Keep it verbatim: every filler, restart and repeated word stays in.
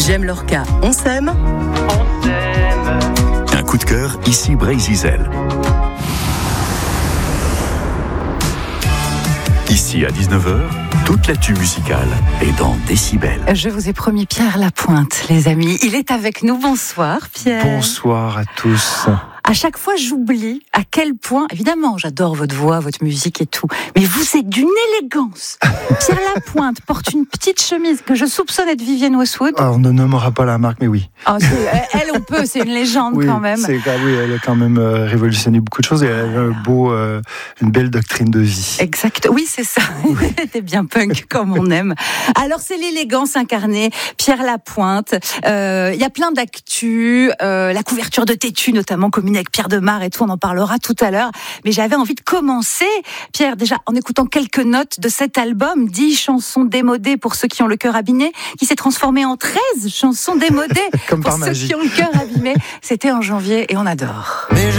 J'aime Lorca, on s'aime. On s'aime. Un coup de cœur, ici Brésil. Ici à dix-neuf heures, toute l'actu musicale est dans Décibel. Je vous ai promis Pierre Lapointe, les amis. Il est avec nous. Bonsoir, Pierre. Bonsoir à tous. À chaque fois, j'oublie à quel point, évidemment, j'adore votre voix, votre musique et tout, mais vous êtes d'une élégance. Pierre Lapointe porte une petite chemise que je soupçonne être Vivienne Westwood. Alors, on ne nommera pas la marque, mais oui. Oh, elle, on peut, c'est une légende oui, quand même. C'est, oui, elle a quand même euh, révolutionné beaucoup de choses et elle a un beau, euh, une belle doctrine de vie. Exact, oui, c'est ça. Oui. Elle était bien punk, comme on aime. Alors, c'est l'élégance incarnée, Pierre Lapointe. Il euh, y a plein d'actu, euh, la couverture de Tétu, notamment, commune avec Pierre Demar et tout, on en parlera tout à l'heure. Mais j'avais envie de commencer, Pierre, déjà en écoutant quelques notes de cet album, dix chansons démodées pour ceux qui ont le cœur abîmé, qui s'est transformé en treize chansons démodées Comme pour par ceux magie. qui ont le cœur abîmé. C'était en janvier et on adore. Mais